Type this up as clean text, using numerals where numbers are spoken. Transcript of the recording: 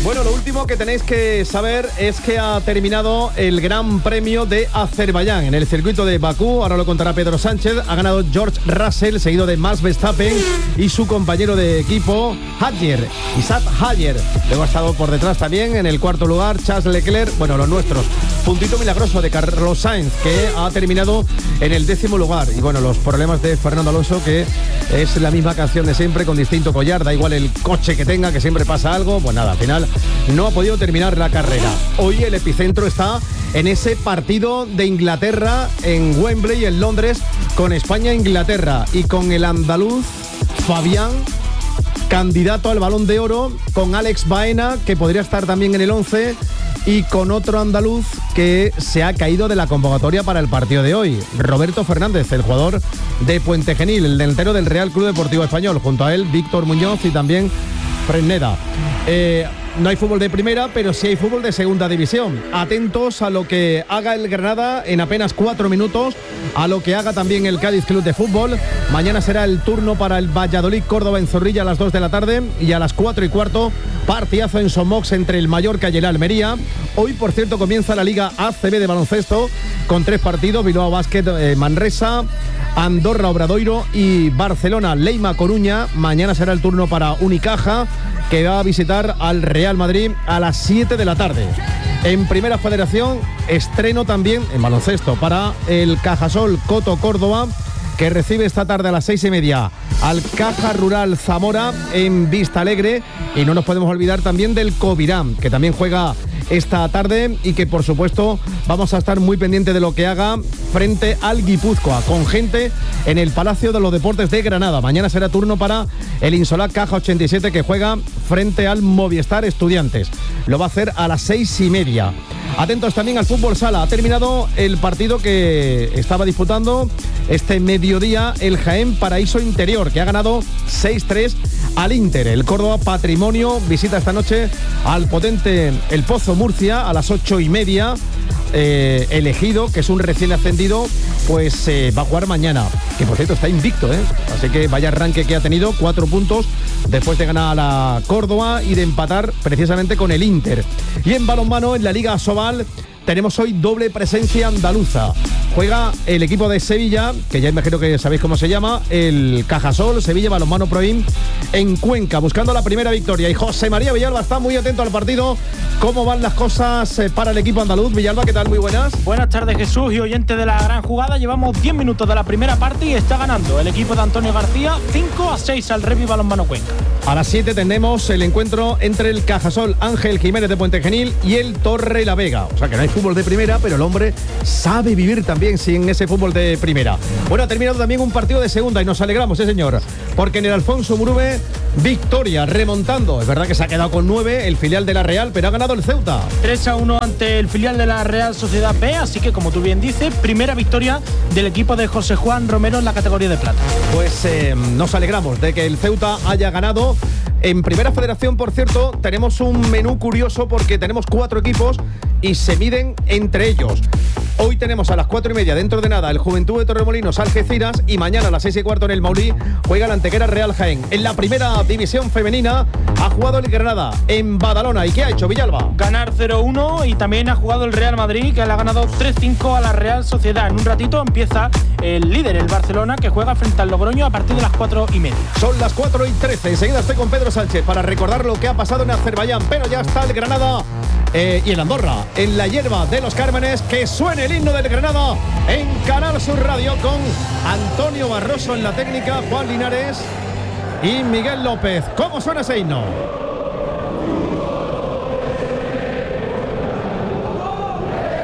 Bueno, lo último que tenéis que saber es que ha terminado el Gran Premio de Azerbaiyán en el circuito de Bakú. Ahora lo contará Pedro Sánchez. Ha ganado George Russell, seguido de Max Verstappen y su compañero de equipo, Isaac Hadjer. Luego ha estado por detrás también en el cuarto lugar Charles Leclerc. Bueno, los nuestros. Puntito milagroso de Carlos Sainz, que ha terminado en el 10º lugar. Y bueno, los problemas de Fernando Alonso, que es la misma canción de siempre, con distinto collar. Da igual el coche que tenga, que siempre pasa algo. Pues nada, al final no ha podido terminar la carrera. Hoy el epicentro está en ese partido de Inglaterra en Wembley, en Londres, con España-Inglaterra y con el andaluz Fabián, candidato al Balón de Oro, con Alex Baena, que podría estar también en el 11, y con otro andaluz que se ha caído de la convocatoria para el partido de hoy, Roberto Fernández, el jugador de Puente Genil, el delantero del Real Club Deportivo Español. Junto a él, Víctor Muñoz y también Fresneda. No hay fútbol de primera, pero sí hay fútbol de segunda división. Atentos a lo que haga el Granada en apenas 4 minutos, a lo que haga también el Cádiz Club de Fútbol. Mañana será el turno para el Valladolid Córdoba en Zorrilla a las 2 de la tarde, y a las 4:15 partidazo en Somox entre el Mallorca y el Almería. Hoy, por cierto, comienza la Liga ACB de baloncesto con 3 partidos: Bilbao Basket, Manresa, Andorra Obradoiro y Barcelona Leima Coruña. Mañana será el turno para Unicaja, que va a visitar al Real Madrid a las 7 de la tarde. En Primera Federación, estreno también en baloncesto para el Cajasol Coto Córdoba, que recibe esta tarde a las 6:30 al Caja Rural Zamora en Vista Alegre. Y no nos podemos olvidar también del Covirán, que también juega esta tarde, y que por supuesto vamos a estar muy pendientes de lo que haga frente al Guipúzcoa, con gente en el Palacio de los Deportes de Granada. Mañana será turno para el Insolac Caja 87, que juega frente al Movistar Estudiantes. Lo va a hacer a las 6:30. Atentos también al fútbol sala. Ha terminado el partido que estaba disputando este mediodía el Jaén Paraíso Interior, que ha ganado 6-3 al Inter. El Córdoba Patrimonio visita esta noche al potente El Pozo Murcia a las 8:30. El Ejido, que es un recién ascendido, pues va a jugar mañana, que por cierto está invicto, así que vaya arranque que ha tenido, 4 puntos después de ganar a la Córdoba y de empatar precisamente con el Inter. Y en balonmano, en la Liga Asobal, tenemos hoy doble presencia andaluza. Juega el equipo de Sevilla, que ya imagino que sabéis cómo se llama, el Cajasol Sevilla Balonmano Proim, en Cuenca, buscando la primera victoria. Y José María Villalba está muy atento al partido. ¿Cómo van las cosas para el equipo andaluz? Villalba, ¿qué tal? Muy buenas. Buenas tardes, Jesús y oyente de la gran jugada. Llevamos 10 minutos de la primera parte y está ganando el equipo de Antonio García 5-6 al Revi Balonmano Cuenca. A las 7 tendremos el encuentro entre el Cajasol Ángel Jiménez de Puente Genil y el Torre La Vega. O sea que no hay fútbol de primera, pero el hombre sabe vivir también sin ese fútbol de primera. Bueno, ha terminado también un partido de segunda y nos alegramos, señor, porque en el Alfonso Murube, victoria, remontando. Es verdad que se ha quedado con 9 el filial de la Real, pero ha ganado el Ceuta 3-1 ante el filial de la Real Sociedad B, así que, como tú bien dices, primera victoria del equipo de José Juan Romero en la categoría de plata. Pues nos alegramos de que el Ceuta haya ganado. En Primera Federación, por cierto, tenemos un menú curioso, porque tenemos 4 equipos y se miden entre ellos. Hoy tenemos a las 4:30, dentro de nada, el Juventud de Torremolinos Algeciras, y mañana a las 6:15 en el Maulí juega la Antequera Real Jaén. En la Primera División Femenina ha jugado el Granada en Badalona. ¿Y qué ha hecho Villalba? Ganar 0-1, y también ha jugado el Real Madrid, que le ha ganado 3-5 a la Real Sociedad. En un ratito empieza el líder, el Barcelona, que juega frente al Logroño a partir de las 4:30. Son las 4:13. Enseguida estoy con Pedro Sánchez para recordar lo que ha pasado en Azerbaiyán, pero ya está el Granada y el Andorra en la hierba de los Cármenes. Que suene el himno del Granada en Canal Sur Radio, con Antonio Barroso en la técnica, Juan Linares y Miguel López. ¿Cómo suena ese himno?